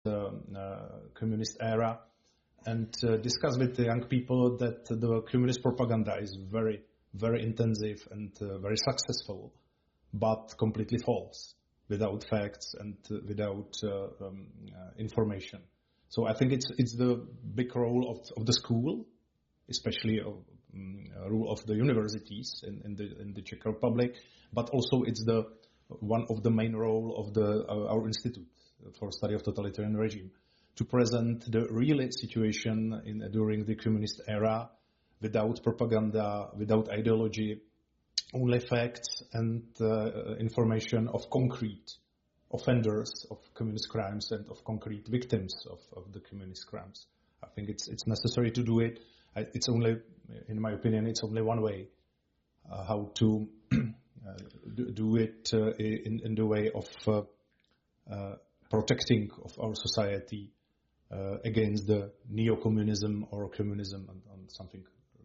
communist era, and discuss with the young people that the communist propaganda is very, very intensive and very successful, but completely false, without facts and without information. So I think it's the big role of the school, especially role of the universities in the Czech Republic, but also it's the one of the main role of our Institute for Study of Totalitarian Regime, to present the real situation during the communist era, without propaganda, without ideology, only facts and information of concrete offenders of communist crimes and of concrete victims of the communist crimes. I think it's necessary to do it. It's only, in my opinion, it's only one way how to do it in the way of protecting of our society against the neo-communism or communism and something.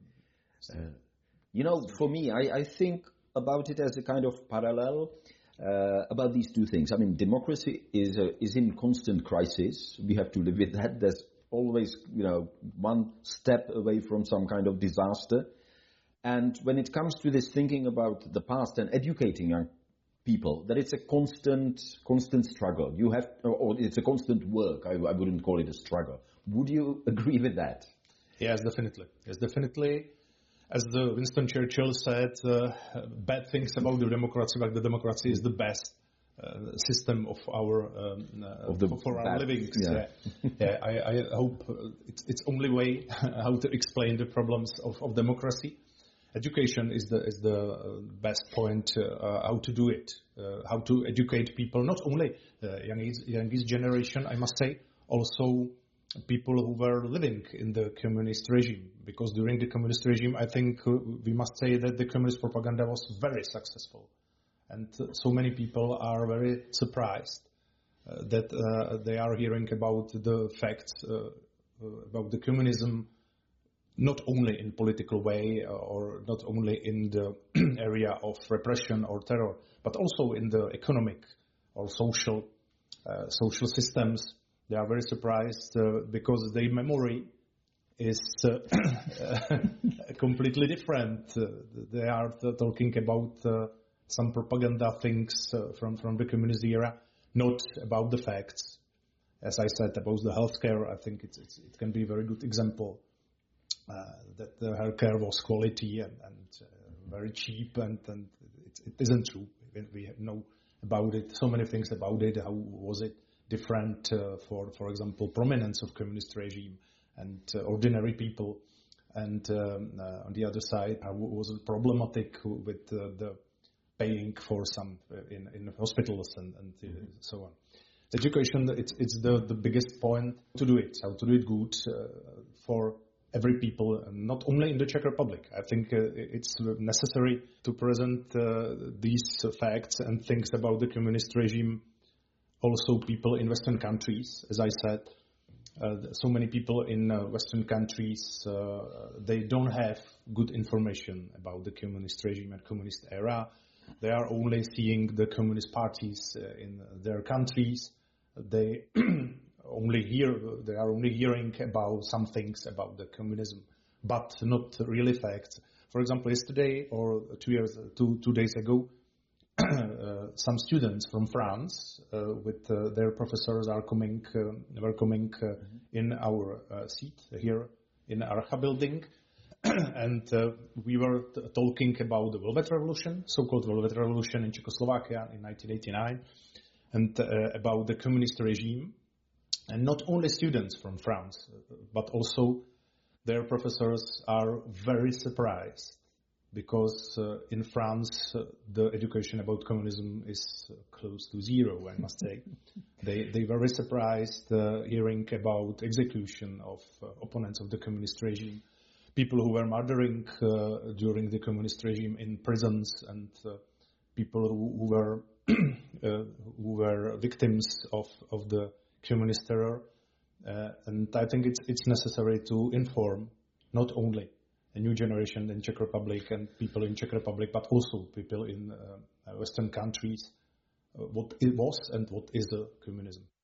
For me, I think about it as a kind of parallel about these two things. I mean, democracy is in constant crisis. We have to live with that. There's always, one step away from some kind of disaster. And when it comes to this thinking about the past and educating young people, that it's a constant struggle. Or it's a constant work. I wouldn't call it a struggle. Would you agree with that? Yes, definitely. Yes, definitely. As the Winston Churchill said, bad things about the democracy, but the democracy is the best system of our for our living. Yeah. I hope it's only way how to explain the problems of democracy. Education is the best point how to do it, how to educate people, not only youngest generation, I must say, also people who were living in the communist regime, because during the communist regime, I think we must say that the communist propaganda was very successful. And so many people are very surprised that they are hearing about the facts about the communism, not only in political way or not only in the area of repression or terror, but also in the economic or social systems. They are very surprised because their memory is completely different. They are talking about some propaganda things from the communist era, not about the facts. As I said about the healthcare, I think it can be a very good example that the healthcare was quality and very cheap, and it isn't true. We know about it, so many things about it. How was it different for example, prominence of communist regime and ordinary people, and on the other side, how was it problematic with the paying for some in hospitals and so on. Education, it's the biggest point to do it, how to do it good for every people, not only in the Czech Republic. I think it's necessary to present these facts and things about the communist regime also people in Western countries. As I said, so many people in Western countries, they don't have good information about the communist regime and communist era. They are only seeing the communist parties in their countries. They are only hearing about some things about the communism, but not really facts. For example, yesterday or 2 days ago, some students from France with their professors were coming in our seat here in Archa building, and we were talking about the Velvet Revolution, so-called Velvet Revolution in Czechoslovakia in 1989, and about the communist regime. And not only students from France, but also their professors are very surprised, because in France the education about communism is close to zero, I must say. They were very surprised hearing about execution of opponents of the communist regime, people who were murdering during the communist regime in prisons, and people who were victims of the communist terror. And I think it's necessary to inform not only a new generation in Czech Republic and people in Czech Republic, but also people in Western countries, what it was and what is the communism.